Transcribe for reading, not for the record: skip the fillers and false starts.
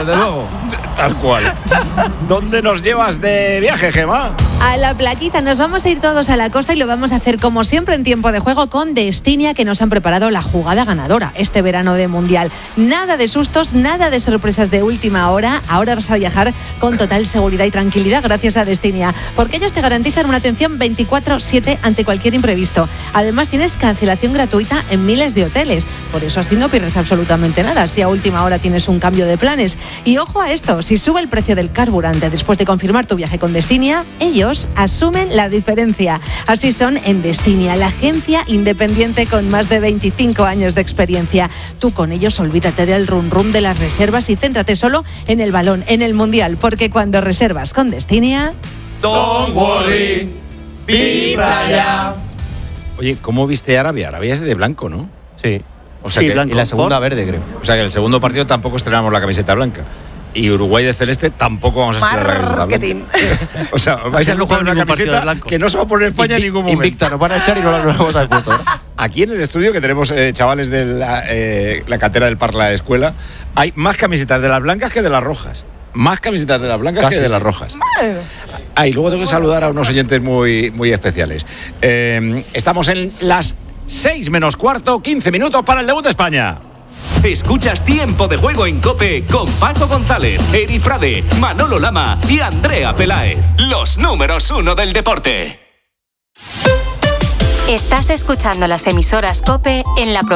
desde luego. Tal cual. ¿Dónde nos llevas de viaje, Gemma? A la playita, nos vamos a ir todos a la costa y lo vamos a hacer como siempre en tiempo de juego con Destinia, que nos han preparado la jugada ganadora este verano de Mundial. Nada de sustos, nada de sorpresas de última hora. Ahora vas a viajar con total seguridad y tranquilidad gracias a Destinia, porque ellos te garantizan una atención 24/7 ante cualquier imprevisto. Además tienes cancelación gratuita en miles de hoteles, por eso así no pierdes absolutamente nada si a última hora tienes un cambio de planes. Y ojo a esto, si sube el precio del carburante después de confirmar tu viaje con Destinia, ellos asumen la diferencia. Así son en Destinia, la agencia independiente con más de 25 años de experiencia. Tú con ellos olvídate del run run de las reservas y céntrate solo en el balón, en el Mundial, porque cuando reservas con Destinia... Don't worry, vibra ya. Oye, ¿cómo viste Arabia? Arabia es de blanco, ¿no? Sí. O sea Sí, que, blanco. Y la segunda verde, creo. o sea que en el segundo partido tampoco estrenamos la camiseta blanca. Y Uruguay de celeste tampoco vamos a estrenar la camiseta Marketing. blanca. O sea, vais a Ayer no comprar juega una ningún partido de camiseta blanco. que no se va a poner España en ningún momento. Invicta, nos van a echar y no la vamos al punto. Aquí en el estudio, que tenemos chavales de la cantera del Parla Escuela, hay más camisetas de las blancas que de las rojas. Más camisetas de las blancas Casi, que de las sí. rojas. Y luego tengo que saludar a unos oyentes muy, muy especiales. Estamos en las 6 menos cuarto, 15 minutos para el debut de España. Escuchas Tiempo de Juego en COPE con Paco González, Eri Frade, Manolo Lama y Andrea Peláez. Los números 1 del deporte. Estás escuchando las emisoras COPE en la